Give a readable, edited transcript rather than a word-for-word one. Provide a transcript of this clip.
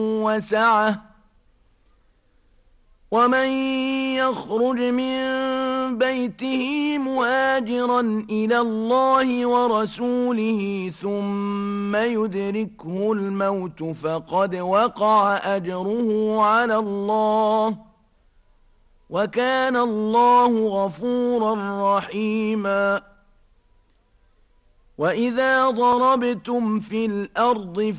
وسعة ومن يخرج من بيته مهاجرا إلى الله ورسوله ثم يدركه الموت فقد وقع أجره على الله وكان الله غفورا رحيما وإذا ضربتم في الأرض